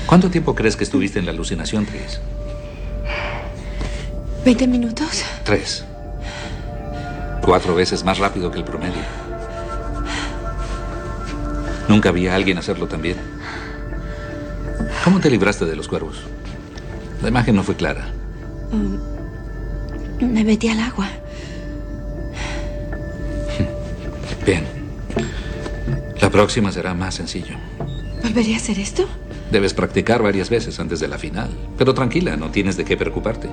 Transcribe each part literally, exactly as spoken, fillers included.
¿Cuánto tiempo crees que estuviste en la alucinación, Tris? ¿Veinte minutos? Tres. Cuatro veces más rápido que el promedio. Nunca vi a alguien hacerlo tan bien. ¿Cómo te libraste de los cuervos? La imagen no fue clara. Um, me metí al agua. Bien. La próxima será más sencillo. ¿Volveré a hacer esto? Debes practicar varias veces antes de la final. Pero tranquila, no tienes de qué preocuparte.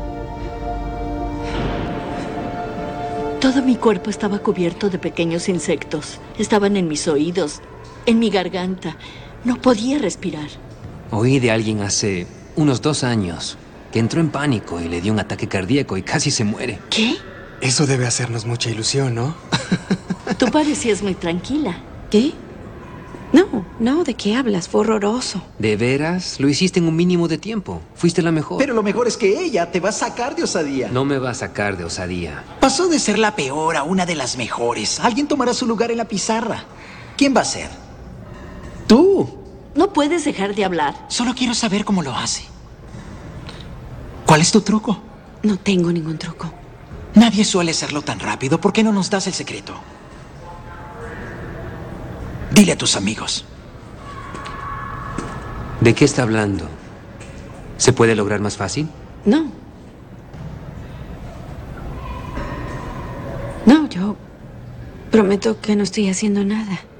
Todo mi cuerpo estaba cubierto de pequeños insectos. Estaban en mis oídos, en mi garganta. No podía respirar. Oí de alguien hace unos dos años que entró en pánico y le dio un ataque cardíaco y casi se muere. ¿Qué? Eso debe hacernos mucha ilusión, ¿no? Tú parecías muy tranquila. ¿Qué? No, no, ¿de qué hablas? Fue horroroso. ¿De veras? Lo hiciste en un mínimo de tiempo. Fuiste la mejor. Pero lo mejor es que ella te va a sacar de osadía. No me va a sacar de osadía. Pasó de ser la peor a una de las mejores. Alguien tomará su lugar en la pizarra. ¿Quién va a ser? Tú. No puedes dejar de hablar. Solo quiero saber cómo lo hace. ¿Cuál es tu truco? No tengo ningún truco. Nadie suele hacerlo tan rápido. ¿Por qué no nos das el secreto? Dile a tus amigos. ¿De qué está hablando? ¿Se puede lograr más fácil? No. No, yo prometo que no estoy haciendo nada.